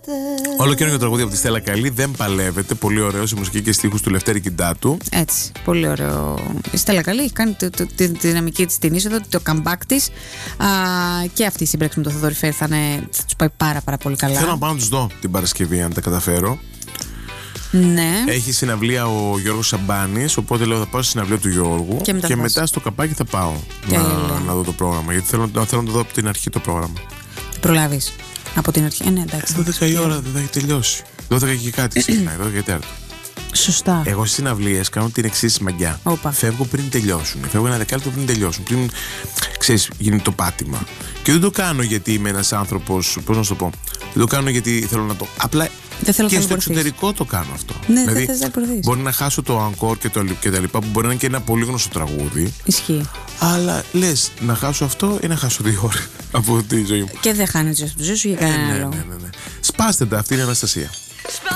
Όλο καινούργιο τραγούδι από τη Στέλλα Καλή, Δεν Παλεύεται. Πολύ ωραίο σε μουσική και στίχους του Λευτέρη Κιντάτου. Έτσι, πολύ ωραίο. Η Στέλλα Καλή έχει κάνει τη δυναμική της την είσοδο, το comeback της. Και αυτή η σύμπραξη με τον Θοδωρή Φέρη θα τους πάει πάρα πολύ καλά. Θέλω να πάω να τους δω την Παρασκευή, αν τα καταφέρω. Ναι. Έχει συναυλία ο Γιώργος Σαμπάνης, οπότε λέω θα πάω στη συναυλία του Γιώργου και μετά στο καπάκι θα πάω να δω το πρόγραμμα. Γιατί θέλω να το δω από την αρχή το πρόγραμμα. Θα προλάβεις από την αρχή. Ναι, εντάξει. 12 η ώρα δεν θα έχει τελειώσει. 12 και κάτι ξεκινάει, 12 και τέταρτο. Σωστά. Εγώ στις συναυλίες κάνω την εξής μαγιά. Φεύγω πριν τελειώσουν. Φεύγω ένα δεκάλεπτο πριν τελειώσουν. Πριν, ξέρεις, γίνει το πάτημα. Και δεν το κάνω γιατί είμαι ένας άνθρωπος. Πώς να σου το πω. Δεν το κάνω γιατί θέλω να το. Απλά και στο εξωτερικό το κάνω αυτό. Ναι, δηλαδή, δεν θες να μπορεί να χάσω το encore και τα λοιπά, που μπορεί να είναι και ένα πολύ γνωστό τραγούδι. Ισχύει. Αλλά λες, να χάσω αυτό ή να χάσω 2 ώρες από τη ζωή μου. Και δεν χάνει τη ζωή σου για κανένα άλλο. Ναι. Σπάστε τα, αυτή είναι η Αναστασία.